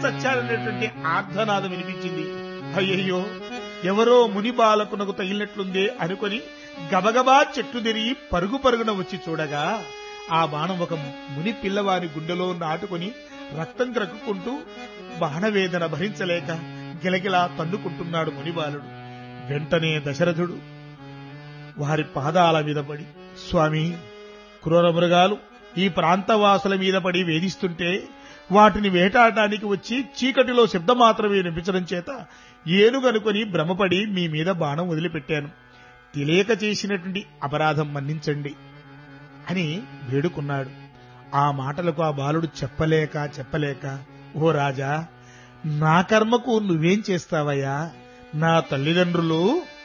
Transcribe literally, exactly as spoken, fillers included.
చచ్చాడనేటువంటి ఆర్ధనాదం వినిపించింది. అయ్యయ్యో, ఎవరో ముని బాలకునకు తగిలినట్లుందే అనుకొని గబగబా చెట్టు తిరిగి పరుగు పరుగున వచ్చి చూడగా ఆ బాణం ఒక ముని పిల్లవారి గుండెలో నాటుకొని రక్తం క్రక్కుకుంటూ బాణవేదన భరించలేక గిలగిలా తన్నుకుంటున్నాడు మునిబాలుడు. వెంటనే దశరథుడు వారి పాదాల మీద పడి, స్వామి, క్రూర మృగాలు ఈ ప్రాంతవాసుల మీద పడి వేధిస్తుంటే వాటిని వేటాడడానికి వచ్చి చీకటిలో శబ్దం మాత్రమే వినిపించడం చేత ఏనుగనుకొని భ్రమపడి మీ మీద బాణం వదిలిపెట్టాను. తెలియక చేసినటువంటి అపరాధం మన్నించండి అని వేడుకున్నాడు. ఆ మాటలకు ఆ బాలుడు చెప్పలేక చెప్పలేక, ఓ రాజా, నా కర్మకు నువ్వేం చేస్తావయ్యా? నా తల్లిదండ్రులు